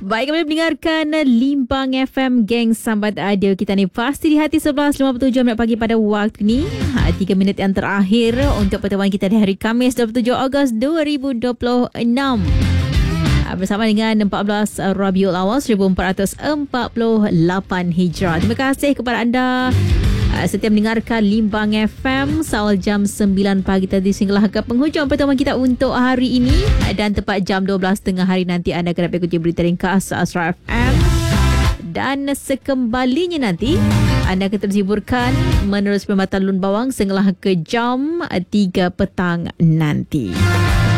Baik, kami mendengarkan Limbang FM Geng Sambat Adil kita ni pasti di hati 11.57 minit pagi pada waktu ni. 3 minit yang terakhir untuk pertemuan kita di hari Khamis 27 Ogos 2026. Bersama dengan 14 Rabiul Awal 1448 Hijrah. Terima kasih kepada anda setiap mendengarkan Limbang FM awal jam 9 pagi tadi sehinggalah ke penghujung pertemuan kita untuk hari ini, dan tepat jam 12 tengah hari nanti anda akan dapat ikuti berita ringkas Asra FM, dan sekembalinya nanti anda akan terus hiburkan menerus perkhidmatan Lun Bawang sehinggalah ke jam 3 petang nanti.